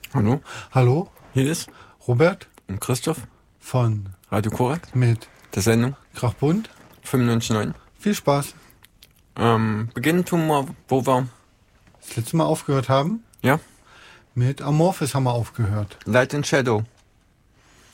Hallo, Hallo, hier ist Robert und Christoph, von Radio Korat, mit der Sendung Krachbund. 95.9. Viel Spaß. Beginnen tun wir, wo wir, Das letzte Mal aufgehört haben, ja, mit Amorphis haben wir aufgehört. Light and Shadow.